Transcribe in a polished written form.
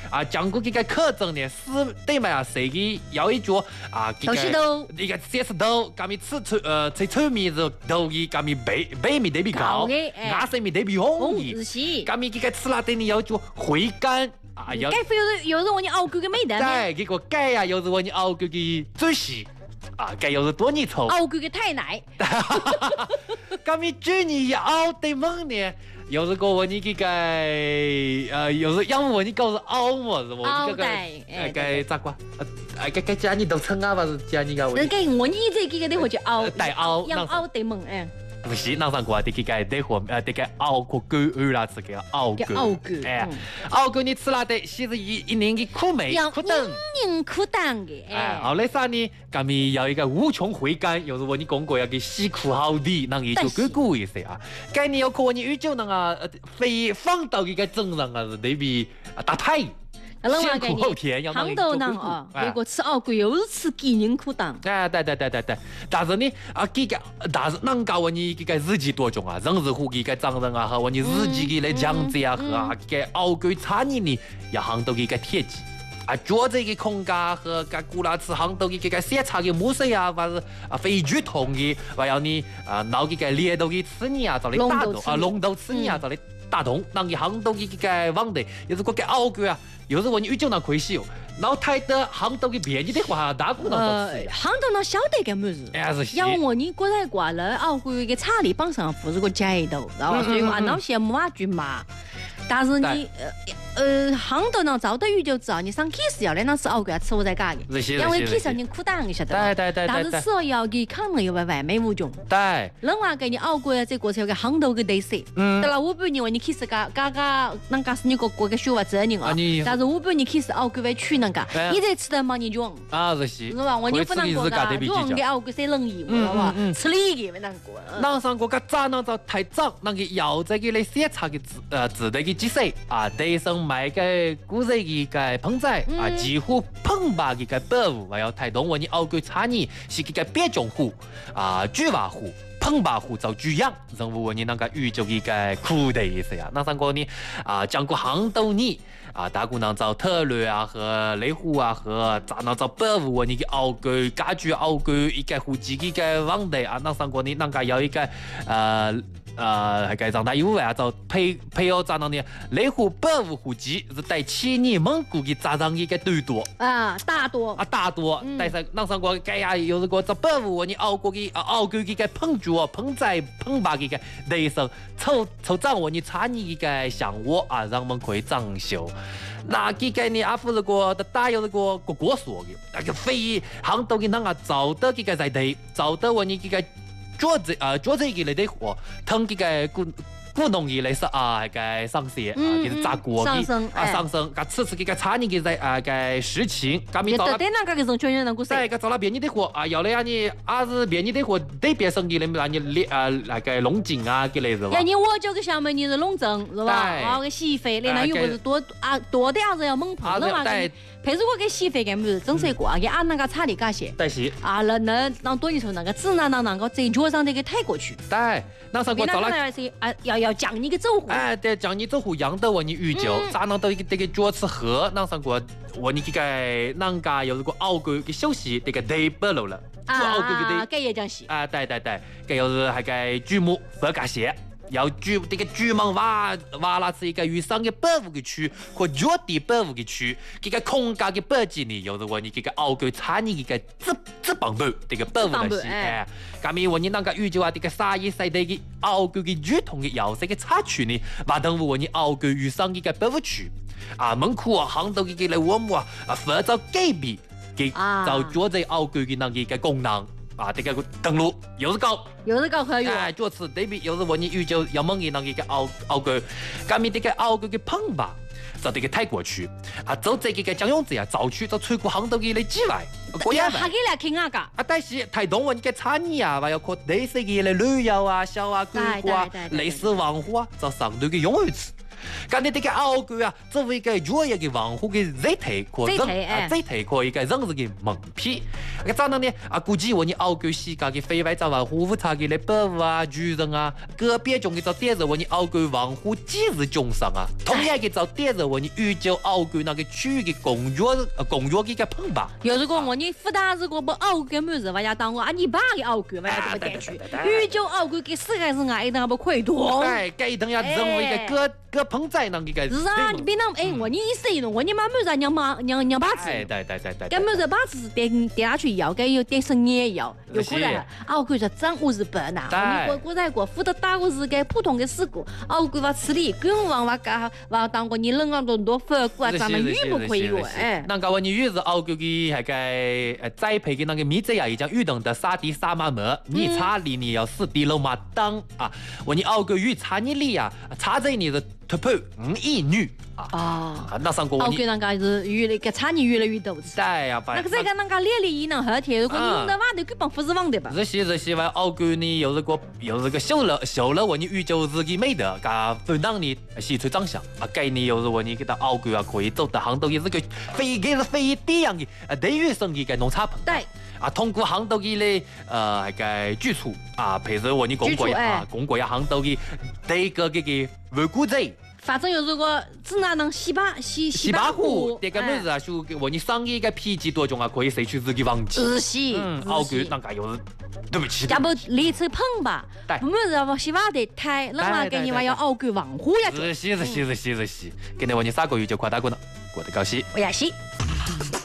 讲过这个课程呢，是对嘛？谁个有一脚这个一个写石头，咁咪最出面就头个咁咪背面特别高，牙齿面特别红的，咁咪这个吃拉丁呢有脚回甘。 有时我你熬狗嘅美的， 对，这个钙啊，有时我你熬狗嘅最细，钙有时多你臭， 熬狗嘅太奶， 咁咪煮你熬得猛呢，有时个我你这个有时要么我你搞是熬么是不？ 熬的， 该咋个？该家你都称啊，还是家你个？ 该我你这个得会去熬， 带熬， 要熬得猛不是，那上过这个得货，这个熬过狗儿啦，这个熬狗，熬狗你吃了的，是一年的苦味，苦等， 苦等的， 后来啥呢？咁咪有一个无穷回甘，有时候你讲过要给细苦好的，那也就狗狗一些啊。概念有可你宇宙那个飞放到一个真人啊，是对比大太。先苦后甜，要杭州人如果吃熬狗又是吃鸡人苦当。 对。但是呢，但是能教我你这个日记多种啊，人是虎这个长人啊，和我你日记的来讲解啊，和这个熬狗餐饮呢，要杭州这个铁鸡。做这个空间和个古拉吃杭州的这个现场的模式啊，或是非传统的，还有你拿这个猎头的吃你啊，找你打动龙头吃你啊，找你打动，让你杭州的这个问题，有时个个熬狗啊。有时候你宇宙那可惜哦，然后太多杭州的便宜的话，大姑娘都吃。 杭州那晓得个么子？要我你过来过了，熬过一个茶里帮上不是个街头，然后所以话那些马军嘛。但是你杭州那早的鱼就知道，你上 kiss 要来那是熬过吃我在家的，因为 kiss 你苦当你晓得吗？ 对。 但是吃了要给可能又完美无穷。 对。 另外给你熬过这过程有个杭州的特色。对了，我不认为你 kiss 嘎，人家是你个学法责任啊。但是我不你 kiss 熬过会去那个，你这吃的嘛你就是吧？我你不能过噶，就给熬过谁能赢，知道吧？吃力的没能过。 那上过个早那早太早，那个要这个来现场的自的个机势对上买个古人的个盆栽几乎碰把的个宝物，还有太多我你熬过茶叶是个别种户巨瓦户。碰把户找猪养，任务我你那个宇宙一个苦的意思呀。那上过你讲过杭州你大姑娘找特略和雷虎和咋那找宝物我你个熬过家具熬过一个户籍一个问题那上过你那个有一个还该长大有为找配合咋那呢？雷虎宝物户籍是带7年蒙古的咋上一个最多大多， 但是那上过该有这个找宝物我你熬过一个碰竹碰在碰把一个雷声抽长我你差你一个想我让我们可以装修。那这个呢不是个大有这个国说的那个非杭州的那个找到这个在地找到我你这个做这个来的活通这个古农业来说个上线就是炸锅的上升吃这个茶叶的个实情咱们找了对那个是全员能够在个找了便宜的货要来你是便宜的货对别生意来让你那个龙井之类的吧你我这个项目你是龙井是吧个洗费那又不是多的是要猛碰的嘛配如果给洗费给么子整水过给那个茶里干些但是那让多你说那个只能让那个在脚上这个抬过去对那上过找了要讲你个走户对讲你走户养的我你预酒咋能到这个脚齿河那上过我你这个那个有这个熬过的休息这个得不了了熬过的该也讲是对该有是还该剧目不干些要这个巨蟒挖了是一个与上的保护的区和脚底保护的区这个空间的保护呢有时候你这个熬过产业的这帮保这个保护的是咱们我你那个宇宙这个31世纪的熬过的传统的要塞的茶区呢把等我你熬过与上的保护区门口杭州的来我们负责改变给找脚在熬过的那个功能这个登录有时高可以做次对比有时我你宇宙要蒙的那个熬过咱们这个熬过的碰吧在这个泰国区走这个江永子早去到吹过杭州的来几外国家还给来听但是太多我你个产业还有可类似的来旅游小狗类似文化在上头的永远吃咁你这个奥冠啊，作为一个主要的文化的载体，可以个人士的名片。个咋样呢？估计我你奥冠世界的非物质文化差嘅嚟保护啊、主人啊，个别种嘅就点着我你奥冠文化技术奖赏啊，同样嘅就点着我你宇宙奥冠那个区域的公约嘅个碰吧。 要如果我你复打如果不奥冠么子，我要当我你爸的奥冠，我要这么点去。宇宙奥冠给世界是爱的不可以多。 对，这一定要成为一个个碰在那个。 是啊，你别那我你一岁了，我你妈么子娘八字。 对。 跟么子八字是点下去要，该有点生也要。有可能奥冠是掌握日本呐，你国在国负责打过是个普通的事故，奥冠话处理，更往话当过你冷啊多法国啊，咱们语不可以用哎。 那个你越是奥冠的那个栽培的那个米子呀，已经遇到的沙地沙马门，你查理你要死地老马当啊，我你奥冠越查你里啊，查在你的突破5亿女。那上过奥冠那个是越个差你越来越多。 对呀， 那个这个那个练力能和铁，如果你弄的话，你根本不是忘的吧？ 这些完奥冠呢，有这个秀了我你宇宙自己美德，噶分当你喜出长相啊，概念有是我你给他奥冠啊，可以走的行都也是个非这样的体育生意个农产品。 对。 通过行都的嘞那个举措啊，譬如我你公国呀行都的这个维护者。 反正有如果只能洗把壶， 这个么子啊，就我你商业个脾气多种啊，可以摄取自己忘记。奥冠那个有，对不起。 要不列车碰吧？不么子我洗把的太，那么给你话要奥冠文化呀。 是，给你我你3个月就快打过了，过得高兴。 我也是。